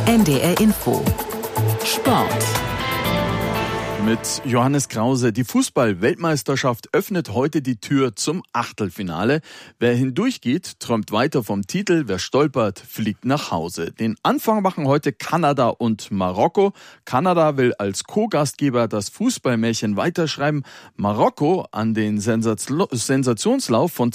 NDR Info Sport mit Johannes Krause. Die Fußball-Weltmeisterschaft öffnet heute die Tür zum Achtelfinale. Wer hindurchgeht, träumt weiter vom Titel. Wer stolpert, fliegt nach Hause. Den Anfang machen heute Kanada und Marokko. Kanada will als Co-Gastgeber das Fußballmärchen weiterschreiben. Marokko an den Sensationslauf von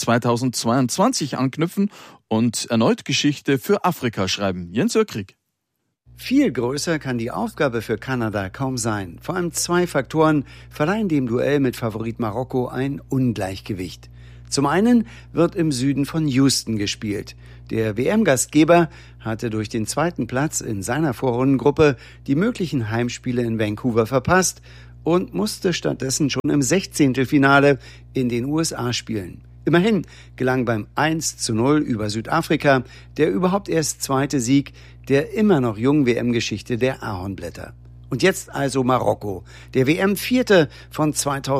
2022 anknüpfen und erneut Geschichte für Afrika schreiben. Jens Öckrig. Viel größer kann die Aufgabe für Kanada kaum sein. Vor allem zwei Faktoren verleihen dem Duell mit Favorit Marokko ein Ungleichgewicht. Zum einen wird im Süden von Houston gespielt. Der WM-Gastgeber hatte durch den zweiten Platz in seiner Vorrundengruppe die möglichen Heimspiele in Vancouver verpasst und musste stattdessen schon im 16. Finale in den USA spielen. Immerhin gelang beim 1:0 über Südafrika der überhaupt erst zweite Sieg der immer noch jungen WM-Geschichte der Ahornblätter. Und jetzt also Marokko, der WM-Vierte von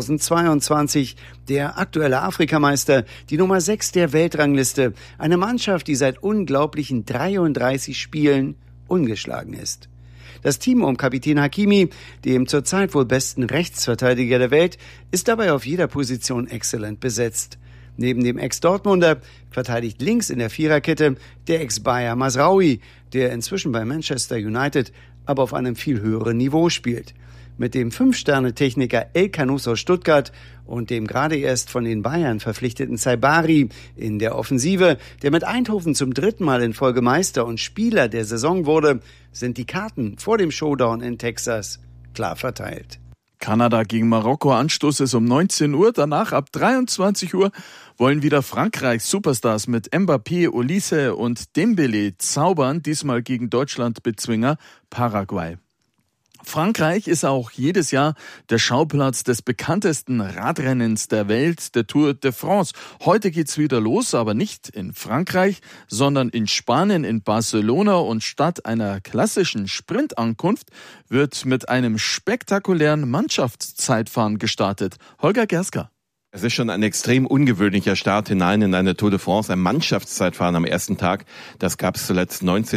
2022, der aktuelle Afrikameister, die Nummer 6 der Weltrangliste, eine Mannschaft, die seit unglaublichen 33 Spielen ungeschlagen ist. Das Team um Kapitän Hakimi, dem zurzeit wohl besten Rechtsverteidiger der Welt, ist dabei auf jeder Position exzellent besetzt. Neben dem Ex-Dortmunder verteidigt links in der Viererkette der Ex-Bayer Mazraoui, der inzwischen bei Manchester United aber auf einem viel höheren Niveau spielt. Mit dem 5-Sterne-Techniker El Kanous aus Stuttgart und dem gerade erst von den Bayern verpflichteten Saibari in der Offensive, der mit Eindhoven zum 3. Mal in Folge Meister und Spieler der Saison wurde, sind die Karten vor dem Showdown in Texas klar verteilt. Kanada gegen Marokko, Anstoß ist um 19 Uhr. Danach ab 23 Uhr wollen wieder Frankreichs Superstars mit Mbappé, Olise und Dembélé zaubern, diesmal gegen Deutschland-Bezwinger Paraguay. Frankreich ist auch jedes Jahr der Schauplatz des bekanntesten Radrennens der Welt, der Tour de France. Heute geht's wieder los, aber nicht in Frankreich, sondern in Spanien, in Barcelona. Und statt einer klassischen Sprintankunft wird mit einem spektakulären Mannschaftszeitfahren gestartet. Holger Gerska. Es ist schon ein extrem ungewöhnlicher Start hinein in eine Tour de France, ein Mannschaftszeitfahren am ersten Tag. Das gab es zuletzt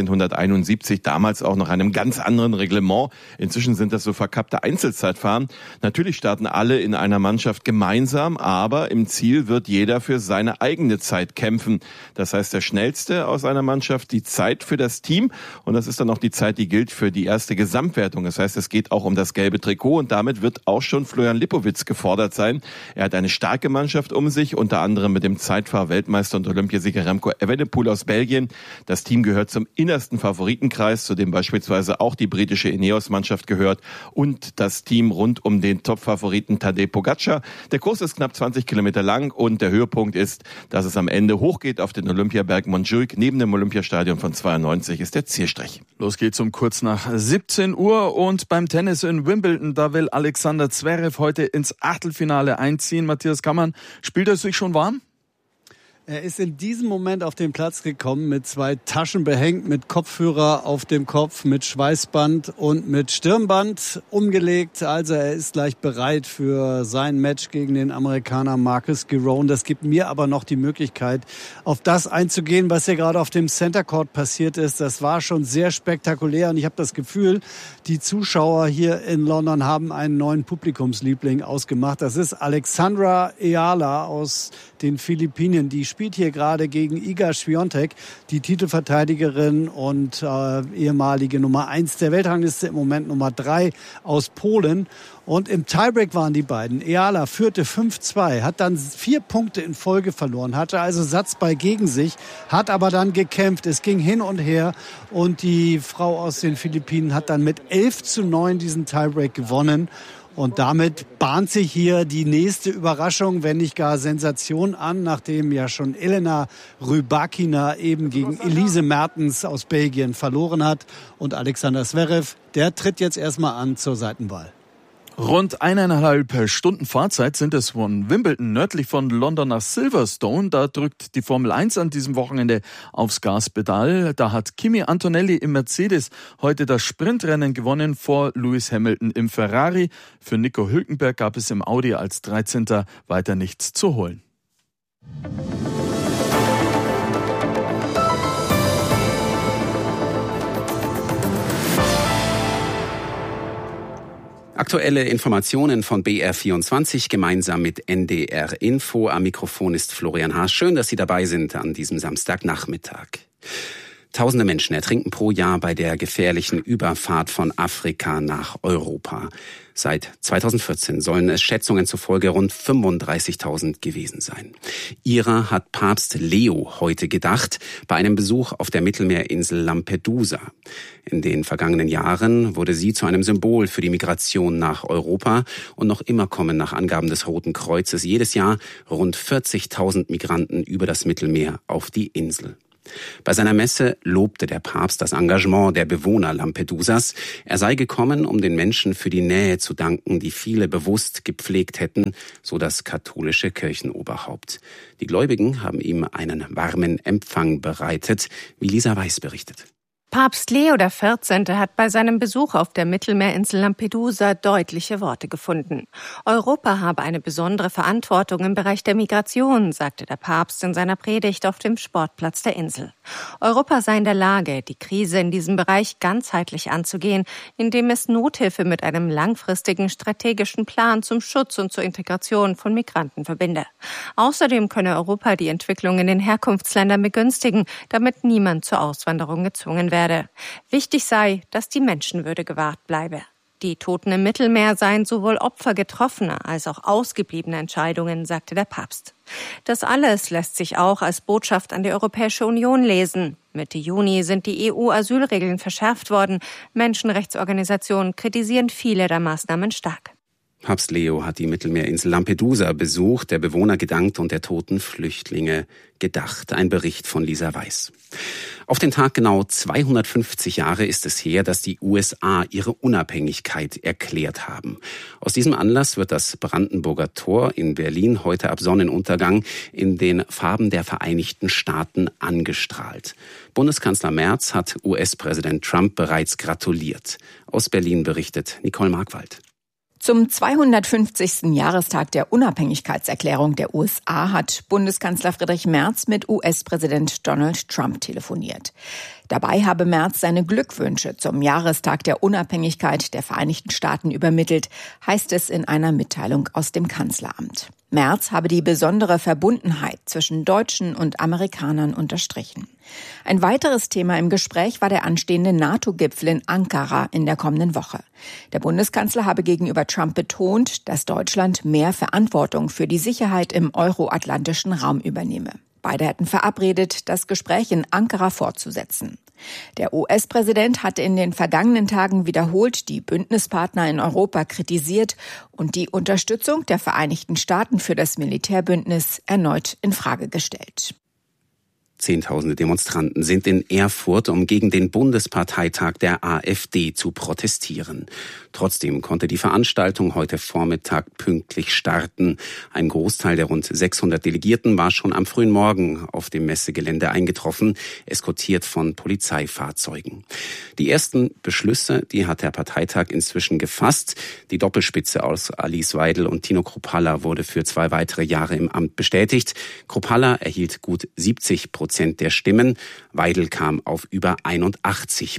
1971, damals auch nach einem ganz anderen Reglement. Inzwischen sind das so verkappte Einzelzeitfahren. Natürlich starten alle in einer Mannschaft gemeinsam, aber im Ziel wird jeder für seine eigene Zeit kämpfen. Das heißt, der Schnellste aus einer Mannschaft, die Zeit für das Team. Und das ist dann auch die Zeit, die gilt für die erste Gesamtwertung. Das heißt, es geht auch um das gelbe Trikot und damit wird auch schon Florian Lipowitz gefordert sein. Er hat eine starke Mannschaft um sich, unter anderem mit dem Zeitfahr-Weltmeister und Olympiasieger Remco Evenepoel aus Belgien. Das Team gehört zum innersten Favoritenkreis, zu dem beispielsweise auch die britische Ineos-Mannschaft gehört und das Team rund um den Top-Favoriten Tadej Pogačar. Der Kurs ist knapp 20 Kilometer lang und der Höhepunkt ist, dass es am Ende hochgeht auf den Olympiaberg Montjuic. Neben dem Olympiastadion von 92 ist der Zielstrich. Los geht's um kurz nach 17 Uhr und beim Tennis in Wimbledon, da will Alexander Zverev heute ins Achtelfinale einziehen. Matthias Kammann, spielt er sich schon warm? Er ist in diesem Moment auf den Platz gekommen, mit 2 Taschen behängt, mit Kopfhörer auf dem Kopf, mit Schweißband und mit Stirnband umgelegt. Also er ist gleich bereit für sein Match gegen den Amerikaner Marcus Giron. Das gibt mir aber noch die Möglichkeit, auf das einzugehen, was hier gerade auf dem Center Court passiert ist. Das war schon sehr spektakulär und ich habe das Gefühl, die Zuschauer hier in London haben einen neuen Publikumsliebling ausgemacht. Das ist Alexandra Eala aus den Philippinen. Die spielt hier gerade gegen Iga Świątek, die Titelverteidigerin und ehemalige Nummer 1 der Weltrangliste, im Moment Nummer 3 aus Polen. Und im Tiebreak waren die beiden. Eala führte 5-2, hat dann 4 Punkte in Folge verloren, hatte also Satzball gegen sich, hat aber dann gekämpft. Es ging hin und her und die Frau aus den Philippinen hat dann mit 11-9 diesen Tiebreak gewonnen. Und damit bahnt sich hier die nächste Überraschung, wenn nicht gar Sensation an, nachdem ja schon Elena Rybakina eben gegen Elise Mertens aus Belgien verloren hat. Und Alexander Zverev, der tritt jetzt erstmal an zur Seitenwahl. Rund 1,5 Stunden Fahrzeit sind es von Wimbledon nördlich von London nach Silverstone. Da drückt die Formel 1 an diesem Wochenende aufs Gaspedal. Da hat Kimi Antonelli im Mercedes heute das Sprintrennen gewonnen vor Lewis Hamilton im Ferrari. Für Nico Hülkenberg gab es im Audi als 13. weiter nichts zu holen. Aktuelle Informationen von BR24 gemeinsam mit NDR Info. Am Mikrofon ist Florian Haas. Schön, dass Sie dabei sind an diesem Samstagnachmittag. Tausende Menschen ertrinken pro Jahr bei der gefährlichen Überfahrt von Afrika nach Europa. Seit 2014 sollen es Schätzungen zufolge rund 35.000 gewesen sein. Ihrer hat Papst Leo heute gedacht bei einem Besuch auf der Mittelmeerinsel Lampedusa. In den vergangenen Jahren wurde sie zu einem Symbol für die Migration nach Europa und noch immer kommen nach Angaben des Roten Kreuzes jedes Jahr rund 40.000 Migranten über das Mittelmeer auf die Insel. Bei seiner Messe lobte der Papst das Engagement der Bewohner Lampedusas. Er sei gekommen, um den Menschen für die Nähe zu danken, die viele bewusst gepflegt hätten, so das katholische Kirchenoberhaupt. Die Gläubigen haben ihm einen warmen Empfang bereitet, wie Lisa Weiß berichtet. Papst Leo XIV. Hat bei seinem Besuch auf der Mittelmeerinsel Lampedusa deutliche Worte gefunden. Europa habe eine besondere Verantwortung im Bereich der Migration, sagte der Papst in seiner Predigt auf dem Sportplatz der Insel. Europa sei in der Lage, die Krise in diesem Bereich ganzheitlich anzugehen, indem es Nothilfe mit einem langfristigen strategischen Plan zum Schutz und zur Integration von Migranten verbinde. Außerdem könne Europa die Entwicklung in den Herkunftsländern begünstigen, damit niemand zur Auswanderung gezwungen werde. Wichtig sei, dass die Menschenwürde gewahrt bleibe. Die Toten im Mittelmeer seien sowohl Opfer getroffener als auch ausgebliebener Entscheidungen, sagte der Papst. Das alles lässt sich auch als Botschaft an die Europäische Union lesen. Mitte Juni sind die EU-Asylregeln verschärft worden. Menschenrechtsorganisationen kritisieren viele der Maßnahmen stark. Papst Leo hat die Mittelmeerinsel Lampedusa besucht, der Bewohner gedankt und der toten Flüchtlinge gedacht. Ein Bericht von Lisa Weiß. Auf den Tag genau 250 Jahre ist es her, dass die USA ihre Unabhängigkeit erklärt haben. Aus diesem Anlass wird das Brandenburger Tor in Berlin heute ab Sonnenuntergang in den Farben der Vereinigten Staaten angestrahlt. Bundeskanzler Merz hat US-Präsident Trump bereits gratuliert. Aus Berlin berichtet Nicole Markwald. Zum 250. Jahrestag der Unabhängigkeitserklärung der USA hat Bundeskanzler Friedrich Merz mit US-Präsident Donald Trump telefoniert. Dabei habe Merz seine Glückwünsche zum Jahrestag der Unabhängigkeit der Vereinigten Staaten übermittelt, heißt es in einer Mitteilung aus dem Kanzleramt. Merz habe die besondere Verbundenheit zwischen Deutschen und Amerikanern unterstrichen. Ein weiteres Thema im Gespräch war der anstehende NATO-Gipfel in Ankara in der kommenden Woche. Der Bundeskanzler habe gegenüber Trump betont, dass Deutschland mehr Verantwortung für die Sicherheit im euroatlantischen Raum übernehme. Beide hätten verabredet, das Gespräch in Ankara fortzusetzen. Der US-Präsident hatte in den vergangenen Tagen wiederholt die Bündnispartner in Europa kritisiert und die Unterstützung der Vereinigten Staaten für das Militärbündnis erneut in Frage gestellt. Zehntausende Demonstranten sind in Erfurt, um gegen den Bundesparteitag der AfD zu protestieren. Trotzdem konnte die Veranstaltung heute Vormittag pünktlich starten. Ein Großteil der rund 600 Delegierten war schon am frühen Morgen auf dem Messegelände eingetroffen, eskortiert von Polizeifahrzeugen. Die ersten Beschlüsse, die hat der Parteitag inzwischen gefasst. Die Doppelspitze aus Alice Weidel und Tino Kruppalla wurde für 2 weitere Jahre im Amt bestätigt. Kruppalla erhielt gut 70% der Stimmen. Weidel kam auf über 81%.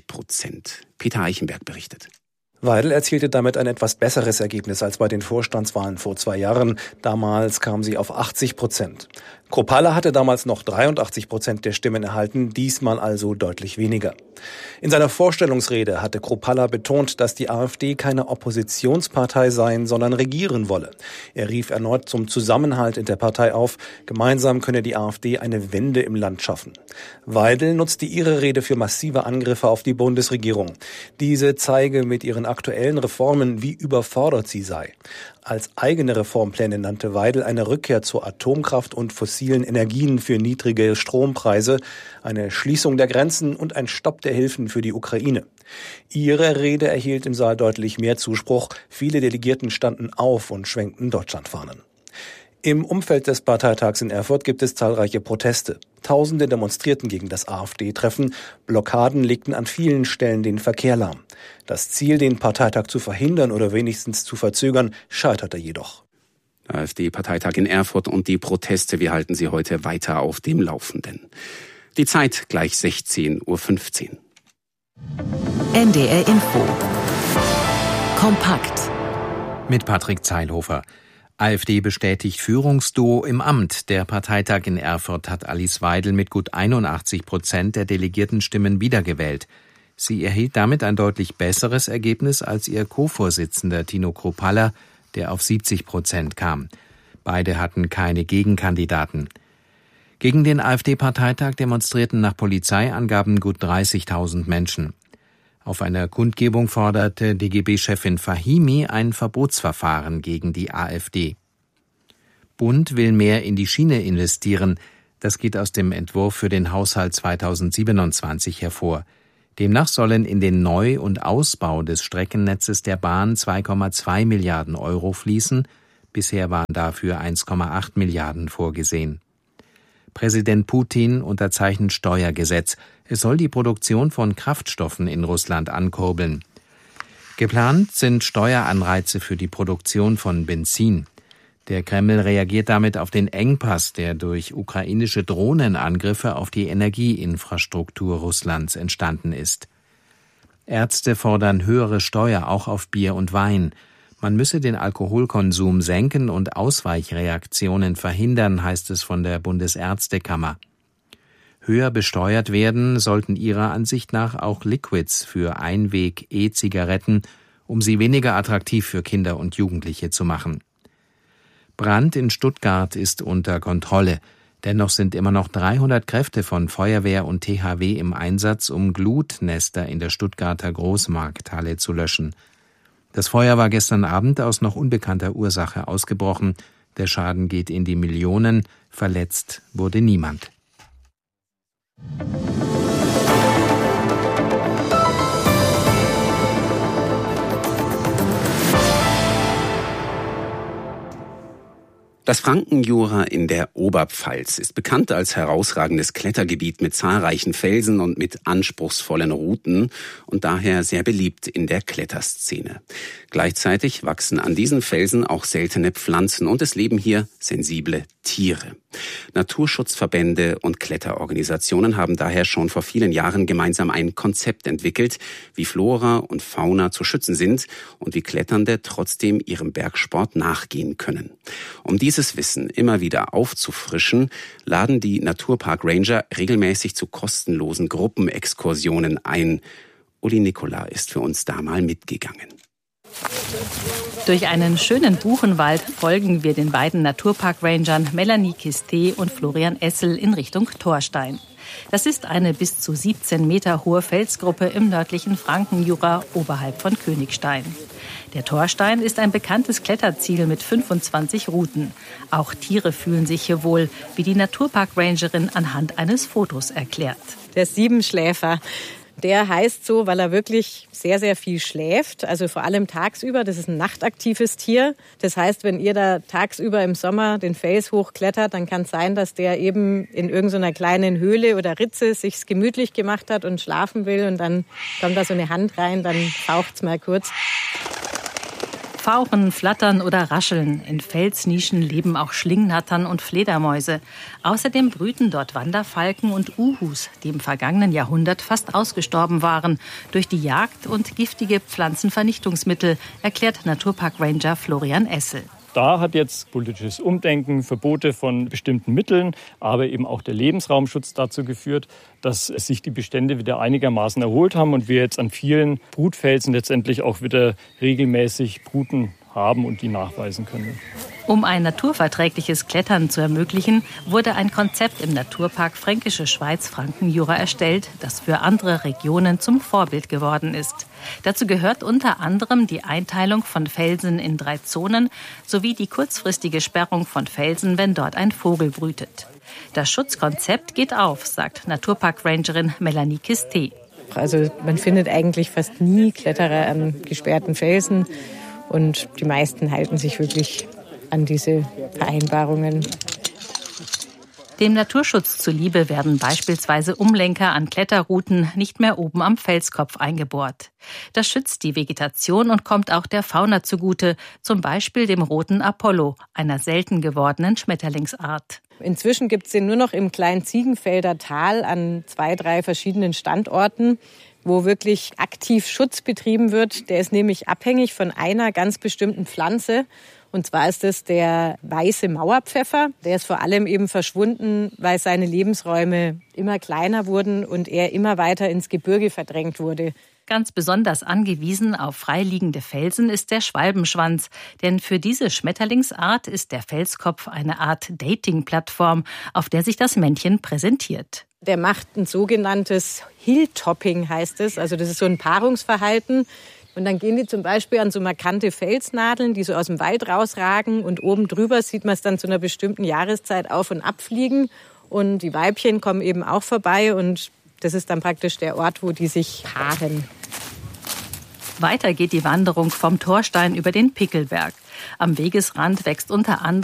Peter Eichenberg berichtet. Weidel erzielte damit ein etwas besseres Ergebnis als bei den Vorstandswahlen vor 2 Jahren. Damals kam sie auf 80%. Kruppalla hatte damals noch 83% der Stimmen erhalten, diesmal also deutlich weniger. In seiner Vorstellungsrede hatte Kruppalla betont, dass die AfD keine Oppositionspartei sein, sondern regieren wolle. Er rief erneut zum Zusammenhalt in der Partei auf. Gemeinsam könne die AfD eine Wende im Land schaffen. Weidel nutzte ihre Rede für massive Angriffe auf die Bundesregierung. Diese zeige mit ihren aktuellen Reformen, wie überfordert sie sei. Als eigene Reformpläne nannte Weidel eine Rückkehr zur Atomkraft und fossilen Energien für niedrige Strompreise, eine Schließung der Grenzen und ein Stopp der Hilfen für die Ukraine. Ihre Rede erhielt im Saal deutlich mehr Zuspruch. Viele Delegierten standen auf und schwenkten Deutschlandfahnen. Im Umfeld des Parteitags in Erfurt gibt es zahlreiche Proteste. Tausende demonstrierten gegen das AfD-Treffen. Blockaden legten an vielen Stellen den Verkehr lahm. Das Ziel, den Parteitag zu verhindern oder wenigstens zu verzögern, scheiterte jedoch. Der AfD-Parteitag in Erfurt und die Proteste, wir halten Sie heute weiter auf dem Laufenden. Die Zeit gleich 16:15 Uhr. NDR Info. Kompakt. Mit Patrick Zeilhofer. AfD bestätigt Führungsduo im Amt. Der Parteitag in Erfurt hat Alice Weidel mit gut 81% der Delegiertenstimmen wiedergewählt. Sie erhielt damit ein deutlich besseres Ergebnis als ihr Co-Vorsitzender Tino Kruppalla, der auf 70% kam. Beide hatten keine Gegenkandidaten. Gegen den AfD-Parteitag demonstrierten nach Polizeiangaben gut 30.000 Menschen. Auf einer Kundgebung forderte DGB-Chefin Fahimi ein Verbotsverfahren gegen die AfD. Bund will mehr in die Schiene investieren. Das geht aus dem Entwurf für den Haushalt 2027 hervor. Demnach sollen in den Neu- und Ausbau des Streckennetzes der Bahn 2,2 Milliarden Euro fließen. Bisher waren dafür 1,8 Milliarden vorgesehen. Präsident Putin unterzeichnet Steuergesetz. Es soll die Produktion von Kraftstoffen in Russland ankurbeln. Geplant sind Steueranreize für die Produktion von Benzin. Der Kreml reagiert damit auf den Engpass, der durch ukrainische Drohnenangriffe auf die Energieinfrastruktur Russlands entstanden ist. Ärzte fordern höhere Steuer auch auf Bier und Wein. Man müsse den Alkoholkonsum senken und Ausweichreaktionen verhindern, heißt es von der Bundesärztekammer. Höher besteuert werden sollten ihrer Ansicht nach auch Liquids für Einweg-E-Zigaretten, um sie weniger attraktiv für Kinder und Jugendliche zu machen. Brand in Stuttgart ist unter Kontrolle. Dennoch sind immer noch 300 Kräfte von Feuerwehr und THW im Einsatz, um Glutnester in der Stuttgarter Großmarkthalle zu löschen. Das Feuer war gestern Abend aus noch unbekannter Ursache ausgebrochen. Der Schaden geht in die Millionen. Verletzt wurde niemand. Das Frankenjura in der Oberpfalz ist bekannt als herausragendes Klettergebiet mit zahlreichen Felsen und mit anspruchsvollen Routen und daher sehr beliebt in der Kletterszene. Gleichzeitig wachsen an diesen Felsen auch seltene Pflanzen und es leben hier sensible Tiere. Naturschutzverbände und Kletterorganisationen haben daher schon vor vielen Jahren gemeinsam ein Konzept entwickelt, wie Flora und Fauna zu schützen sind und wie Kletternde trotzdem ihrem Bergsport nachgehen können. Um dieses Wissen immer wieder aufzufrischen, laden die Naturpark Ranger regelmäßig zu kostenlosen Gruppenexkursionen ein. Uli Nicola ist für uns da mal mitgegangen. Durch einen schönen Buchenwald folgen wir den beiden Naturpark-Rangern Melanie Kiste und Florian Essel in Richtung Torstein. Das ist eine bis zu 17 Meter hohe Felsgruppe im nördlichen Frankenjura oberhalb von Königstein. Der Torstein ist ein bekanntes Kletterziel mit 25 Routen. Auch Tiere fühlen sich hier wohl, wie die Naturpark-Rangerin anhand eines Fotos erklärt. Der Siebenschläfer. Der heißt so, weil er wirklich sehr, sehr viel schläft, also vor allem tagsüber. Das ist ein nachtaktives Tier. Das heißt, wenn ihr da tagsüber im Sommer den Fels hochklettert, dann kann es sein, dass der eben in irgendeiner kleinen Höhle oder Ritze sich's gemütlich gemacht hat und schlafen will. Und dann kommt da so eine Hand rein, dann faucht's mal kurz. Fauchen, flattern oder rascheln. In Felsnischen leben auch Schlingnattern und Fledermäuse. Außerdem brüten dort Wanderfalken und Uhus, die im vergangenen Jahrhundert fast ausgestorben waren, durch die Jagd und giftige Pflanzenvernichtungsmittel, erklärt Naturpark-Ranger Florian Essel. Da hat jetzt politisches Umdenken, Verbote von bestimmten Mitteln, aber eben auch der Lebensraumschutz dazu geführt, dass sich die Bestände wieder einigermaßen erholt haben und wir jetzt an vielen Brutfelsen letztendlich auch wieder regelmäßig Bruten haben und die nachweisen können. Um ein naturverträgliches Klettern zu ermöglichen, wurde ein Konzept im Naturpark Fränkische Schweiz Frankenjura erstellt, das für andere Regionen zum Vorbild geworden ist. Dazu gehört unter anderem die Einteilung von Felsen in 3 Zonen sowie die kurzfristige Sperrung von Felsen, wenn dort ein Vogel brütet. Das Schutzkonzept geht auf, sagt Naturpark-Rangerin Melanie Kiste. Also man findet eigentlich fast nie Kletterer an gesperrten Felsen und die meisten halten sich wirklich an diese Vereinbarungen. Dem Naturschutz zuliebe werden beispielsweise Umlenker an Kletterrouten nicht mehr oben am Felskopf eingebohrt. Das schützt die Vegetation und kommt auch der Fauna zugute, zum Beispiel dem roten Apollo, einer selten gewordenen Schmetterlingsart. Inzwischen gibt es den nur noch im kleinen Ziegenfelder Tal an 2, 3 verschiedenen Standorten, wo wirklich aktiv Schutz betrieben wird. Der ist nämlich abhängig von einer ganz bestimmten Pflanze. Und zwar ist es der weiße Mauerpfeffer. Der ist vor allem eben verschwunden, weil seine Lebensräume immer kleiner wurden und er immer weiter ins Gebirge verdrängt wurde. Ganz besonders angewiesen auf freiliegende Felsen ist der Schwalbenschwanz. Denn für diese Schmetterlingsart ist der Felskopf eine Art Dating-Plattform, auf der sich das Männchen präsentiert. Der macht ein sogenanntes Hilltopping, heißt es. Also das ist so ein Paarungsverhalten. Und dann gehen die zum Beispiel an so markante Felsnadeln, die so aus dem Wald rausragen. Und oben drüber sieht man es dann zu einer bestimmten Jahreszeit auf- und abfliegen. Und die Weibchen kommen eben auch vorbei. Und das ist dann praktisch der Ort, wo die sich paaren. Weiter geht die Wanderung vom Torstein über den Pickelberg. Am Wegesrand wächst unter anderem